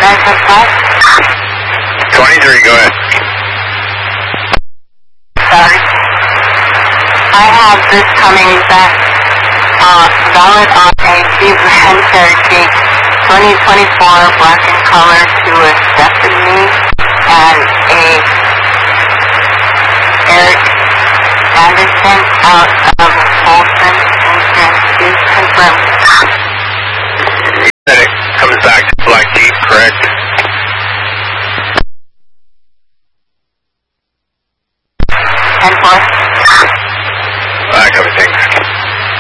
23, go ahead. Sorry. I have this coming back, valid on a Jeep Grand Cherokee 2024 black in color to a Stephanie and a Eric Anderson out of Folsom Insurance. Please confirm.